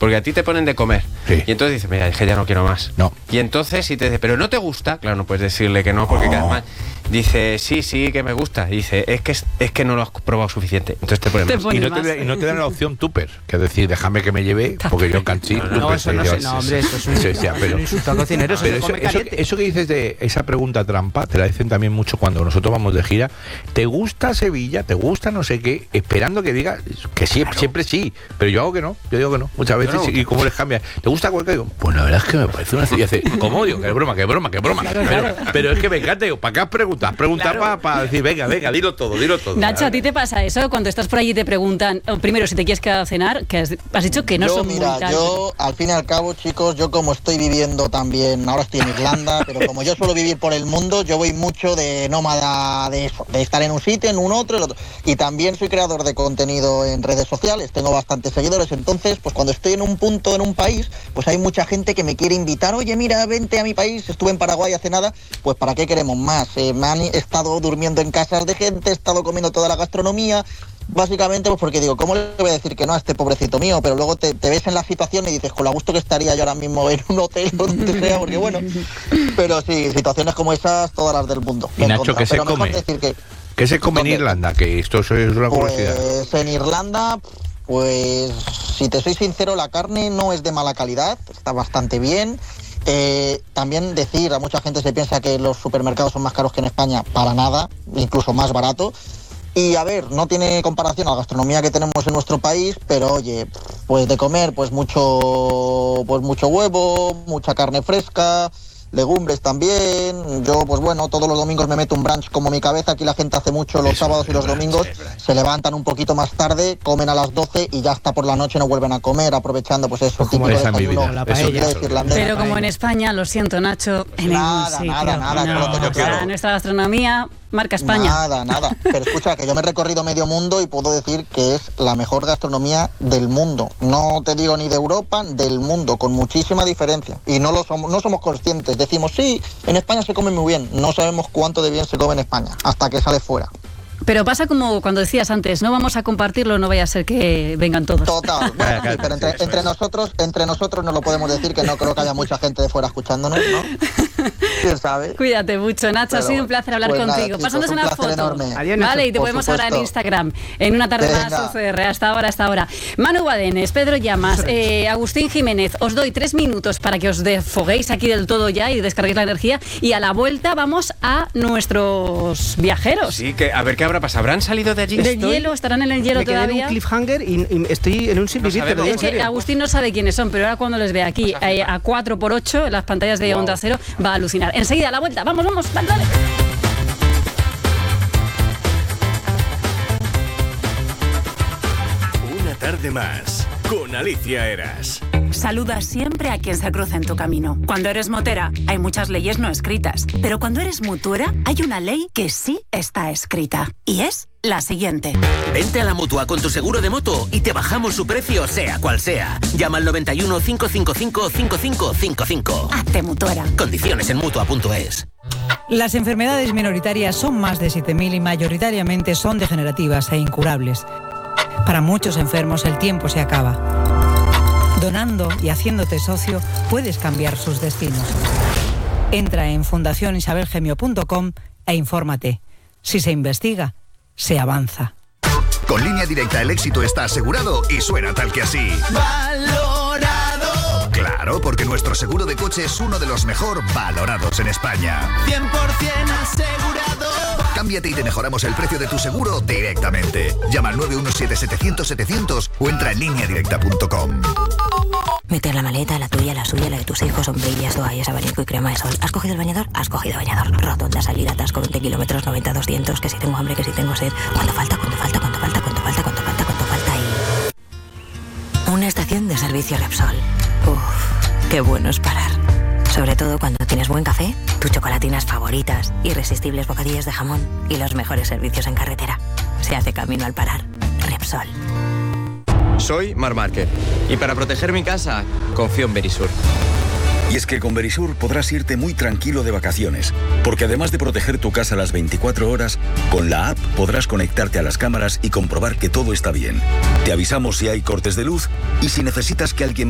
porque a ti te ponen de comer. Sí. Y entonces dices, mira, es que ya no quiero más. No. Y entonces, si te dice, pero no te gusta, claro, no puedes decirle que no, porque quedas mal. Dice, sí, que me gusta. Y dice, es que no lo has probado suficiente. Entonces te ponen más. Y no te dan la opción tupper, que es decir, déjame que me lleve, porque yo cansí. No, eso no sé, no, hombre, eso es un insulto al cocinero. Pero eso que dices de esa pregunta trampa, te la dicen también mucho cuando nosotros vamos de gira. ¿Te gusta Sevilla? ¿Te gusta no sé qué? Esperando que diga que sí, claro. Siempre sí, pero yo hago que no, muchas veces, no. Y cómo les cambia. ¿Te gusta cualquier? Digo, pues la verdad es que me parece una Sevilla. ¿Cómo? Digo, que broma. Claro. Pero es que me encanta, digo, ¿para qué has preguntado? Pregunta claro. para decir, venga, dilo todo. Nacho, ¿a ti te pasa eso? Cuando estás por allí te preguntan, primero, si te quieres quedar a cenar, que has dicho que no son muy tal. Yo, al fin y al cabo, chicos, yo como estoy viviendo también, ahora estoy en Irlanda, pero como yo suelo vivir por el mundo, yo voy mucho de nómada de eso, de estar en un sitio, en un otro, el otro. Y también soy creador de contenido en redes sociales, tengo bastantes seguidores, entonces, pues cuando estoy en un punto, en un país, pues hay mucha gente que me quiere invitar, oye, mira, vente a mi país, estuve en Paraguay hace nada, pues ¿para qué queremos más? Me han estado durmiendo en casas de gente, he estado comiendo toda la gastronomía, básicamente pues porque digo, ¿cómo le voy a decir que no a este pobrecito mío? Pero luego te ves en la situación y dices, con lo gusto que estaría yo ahora mismo en un hotel donde sea, porque bueno, pero sí, situaciones como esas, todas las del mundo. Y Nacho, ¿qué se come? ¿Qué se come en Irlanda? Que esto es una curiosidad. Pues en Irlanda, pues si te soy sincero, la carne no es de mala calidad, está bastante bien. También decir, a mucha gente se piensa que los supermercados son más caros que en España, para nada, incluso más barato. Y a ver, no tiene comparación a la gastronomía que tenemos en nuestro país, pero oye, pues de comer, pues mucho huevo, mucha carne fresca, legumbres también. Yo, pues bueno, todos los domingos me meto un brunch como mi cabeza. Aquí la gente hace mucho los sábados y los domingos. Se levantan un poquito más tarde, comen a las 12 y ya hasta por la noche no vuelven a comer, aprovechando pues eso, típico desayuno. Pero como en España, lo siento, Nacho, en ningún sitio. Nada. Nuestra gastronomía marca España. Nada. Pero escucha, que yo me he recorrido medio mundo y puedo decir que es la mejor gastronomía del mundo. No te digo ni de Europa, del mundo, con muchísima diferencia. Y no somos conscientes. Decimos, sí, en España se come muy bien. No sabemos cuánto de bien se come en España, hasta que sale fuera. Pero pasa como cuando decías antes, no vamos a compartirlo, no vaya a ser que vengan todos. Total, bueno, sí, pero entre nosotros no lo podemos decir, que no creo que haya mucha gente de fuera escuchándonos, ¿no? ¿Quién sabe? Cuídate mucho, Nacho, ha sido un placer hablar contigo. Pasándose una foto. Enorme. Adiós, vale, y te podemos ahora en Instagram, en una tarde más UCR, hasta ahora. Manu Badenes, Pedro Llamas, Agustín Jiménez, os doy 3 minutos para que os desfoguéis aquí del todo ya y descarguéis la energía, y a la vuelta vamos a nuestros viajeros. Sí, que a ver qué habrá pasado. ¿Habrán salido de allí? ¿Del hielo? ¿Estarán en el hielo todavía? Me quedé en un cliffhanger y estoy en un sin vivir. Es que Agustín no sabe quiénes son, pero ahora cuando les ve aquí a 4x8 en las pantallas de Onda Cero va a alucinar. Enseguida a la vuelta, vamos, dale. Una tarde más con Alicia Eras. Saluda siempre a quien se cruza en tu camino. Cuando eres motera, hay muchas leyes no escritas. Pero cuando eres mutuera, hay una ley que sí está escrita. Y es la siguiente. Vente a la Mutua con tu seguro de moto y te bajamos su precio, sea cual sea. Llama al 91 555 5555. Hazte mutuera. Condiciones en Mutua.es. Las enfermedades minoritarias son más de 7.000 y mayoritariamente son degenerativas e incurables. Para muchos enfermos el tiempo se acaba. Donando y haciéndote socio puedes cambiar sus destinos. Entra en fundacionisabelgemio.com e infórmate. Si se investiga, se avanza. Con Línea Directa el éxito está asegurado y suena tal que así. ¡Valorado! Claro, porque nuestro seguro de coche es uno de los mejor valorados en España. 100% asegurado. Cámbiate y te mejoramos el precio de tu seguro directamente. Llama al 917-700-700 o entra en lineadirecta.com. Meter la maleta, la tuya, la suya, la de tus hijos, sombrillas, toallas, abanico y crema de sol. ¿Has cogido el bañador? Has cogido bañador. Rotonda, salida, atasco, 20 kilómetros, 90-200, que si tengo hambre, que si tengo sed. ¿Cuánto falta y... Una estación de servicio Repsol. Uf, qué bueno es parar. Sobre todo cuando tienes buen café, tus chocolatinas favoritas, irresistibles bocadillos de jamón y los mejores servicios en carretera. Se hace camino al parar. Repsol. Soy Marc Márquez y para proteger mi casa confío en Verisur. Y es que con Verisur podrás irte muy tranquilo de vacaciones, porque además de proteger tu casa las 24 horas, con la app podrás conectarte a las cámaras y comprobar que todo está bien. Te avisamos si hay cortes de luz y si necesitas que alguien